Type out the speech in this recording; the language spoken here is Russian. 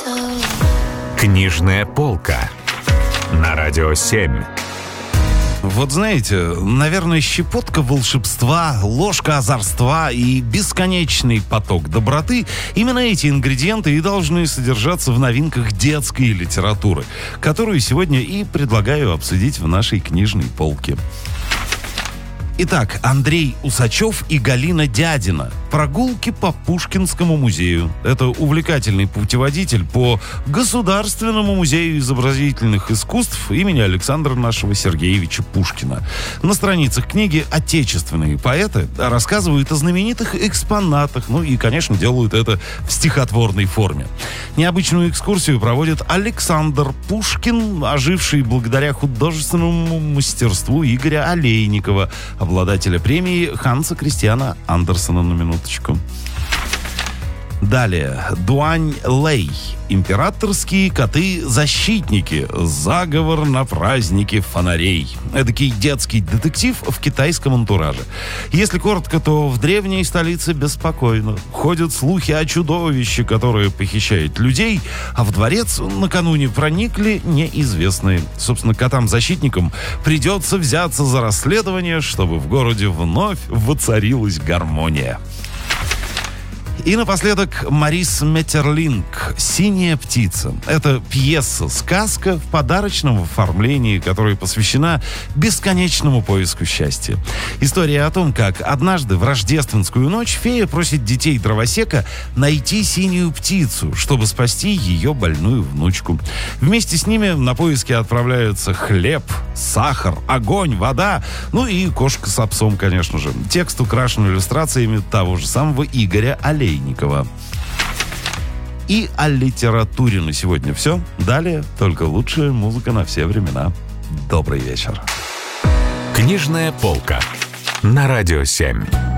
Книжная полка на Радио 7. Вот знаете, наверное, щепотка волшебства, ложка озорства и бесконечный поток доброты — именно эти ингредиенты и должны содержаться в новинках детской литературы, которую сегодня и предлагаю обсудить в нашей книжной полке. Итак, Андрей Усачев и Галина Дядина. Прогулки по Пушкинскому музею. Это увлекательный путеводитель по Государственному музею изобразительных искусств имени Александра нашего Сергеевича Пушкина. На страницах книги отечественные поэты рассказывают о знаменитых экспонатах, ну и, конечно, делают это в стихотворной форме. Необычную экскурсию проводит Александр Пушкин, оживший благодаря художественному мастерству Игоря Олейникова, обладателя премии Ханса Кристиана Андерсена, на минуточку. Далее. Дуань Лэй. Императорские коты-защитники. Заговор на празднике фонарей. Эдакий детский детектив в китайском антураже. Если коротко, то в древней столице беспокойно. Ходят слухи о чудовище, которое похищает людей, а в дворец накануне проникли неизвестные. Собственно, котам-защитникам придется взяться за расследование, чтобы в городе вновь воцарилась гармония. И напоследок Марис Метерлинк «Синяя птица». Это пьеса-сказка в подарочном оформлении, которая посвящена бесконечному поиску счастья. История о том, как однажды в рождественскую ночь фея просит детей дровосека найти синюю птицу, чтобы спасти ее больную внучку. Вместе с ними на поиски отправляются хлеб, сахар, огонь, вода, ну и кошка с псом, конечно же. Текст украшен иллюстрациями того же самого Игоря Олейникова. И о литературе на сегодня все. Далее только лучшая музыка на все времена. Добрый вечер. Книжная полка на Радио 7.